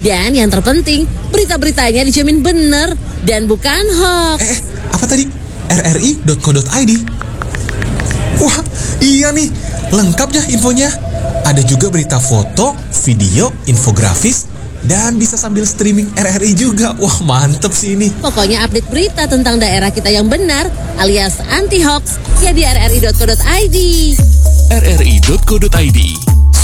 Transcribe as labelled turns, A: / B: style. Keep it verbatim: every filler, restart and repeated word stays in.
A: Dan yang terpenting, berita-beritanya dijamin benar dan bukan hoax.
B: Eh, apa tadi? r r i dot co dot i d. Wah, iya nih. Lengkap ya infonya. Ada juga berita foto, video, infografis, dan bisa sambil streaming R R I juga. Wah, mantep sih ini.
A: Pokoknya update berita tentang daerah kita yang benar alias anti-hoax ya di r r i dot co dot i d.
C: r r i dot co dot i d